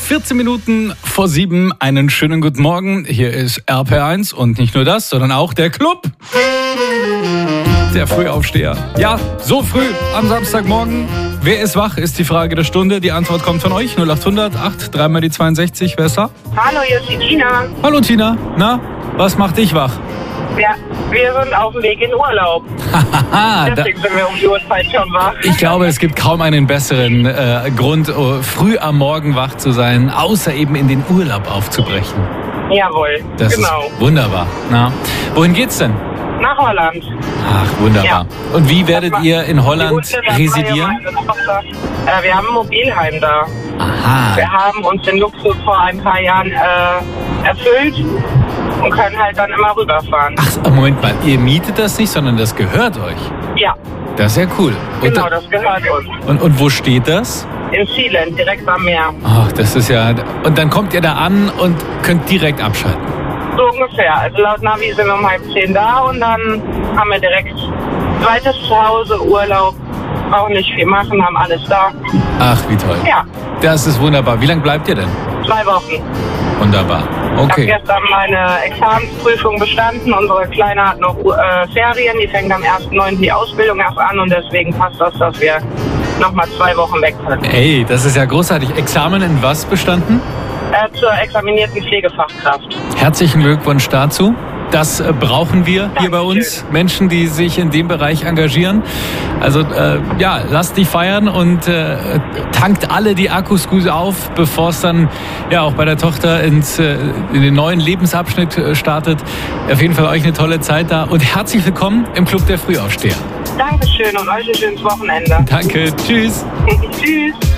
14 Minuten vor 7. Einen schönen guten Morgen. Hier ist RPR1 und nicht nur das, sondern auch der Club. Der Frühaufsteher. Ja, so früh am Samstagmorgen. Wer ist wach, ist die Frage der Stunde. Die Antwort kommt von euch. 0800 8 3 mal die 62. Wer ist da? Hallo, hier ist die Tina. Hallo Tina. Na, was macht dich wach? Ja, wir sind auf dem Weg in Urlaub. Deswegen sind wir um die Uhrzeit schon wach. Ich glaube, es gibt kaum einen besseren Grund, früh am Morgen wach zu sein, außer eben in den Urlaub aufzubrechen. Jawohl, Das genau. ist wunderbar. Na, wohin geht's denn? Nach Holland. Ach, wunderbar. Ja. Und wie werdet ihr in Holland residieren? Wir haben ein Mobilheim da. Aha. Wir haben uns den Luxus vor ein paar Jahren erfüllt und können halt dann immer rüberfahren. Ach, Moment mal, ihr mietet das nicht, sondern das gehört euch. Ja, Das ist ja cool. Und, genau, das gehört uns. und wo steht das? In Sealand, direkt am Meer. Ach, das ist ja... Und dann kommt ihr da an und könnt direkt abschalten. So ungefähr. Also laut Navi sind wir um 9:30 da und dann haben wir direkt zweites Zuhause, Urlaub. Brauchen nicht viel machen, haben alles da. Ach, wie toll. Ja, Das ist wunderbar. Wie lange bleibt ihr denn? 2 Wochen. Wunderbar. Ich habe Okay. gestern meine Examensprüfung bestanden. Unsere Kleine hat noch Ferien. Die fängt am 1.9. die Ausbildung erst an und deswegen passt das, dass wir nochmal 2 Wochen weg können. Ey, das ist ja großartig. Examen in was bestanden? Zur examinierten Pflegefachkraft. Herzlichen Glückwunsch dazu. Das brauchen wir hier bei uns, Menschen, die sich in dem Bereich engagieren. Also ja, lasst die feiern und tankt alle die Akkus gut auf, bevor es dann ja auch bei der Tochter in den neuen Lebensabschnitt startet. Auf jeden Fall euch eine tolle Zeit da und herzlich willkommen im Club der Frühaufsteher. Dankeschön und euch ein schönes Wochenende. Danke, tschüss. Tschüss.